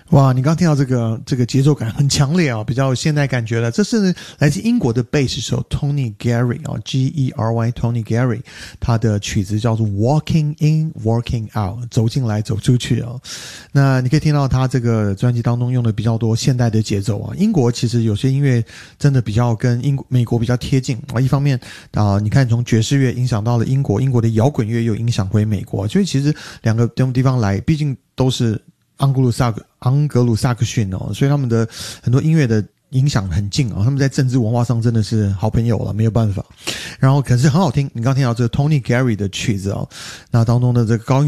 哇，你刚刚听到这个节奏感很强烈啊，比较有现代感觉了。这是来自英国的贝斯手 Tony Gary 啊 ，G-E-R-Y Tony Gary， 他的曲子叫做 Walking In Walking Out， 走进来走出去啊。那你可以听到他这个专辑当中用的比较多现代的节奏啊。英国其实有些音乐真的比较跟美国比较贴近啊。一方面你看从爵士乐影响到了英国的摇滚乐又影响回美国，所以其实两个地方来，毕竟都是盎格鲁撒克逊哦，所以他们的很多音乐的影响很近啊，他们在政治文化上真的是好朋友了，没有办法。然后可是很好听，你刚听到这个 Tony Gary 的曲子哦，那当中的这个高音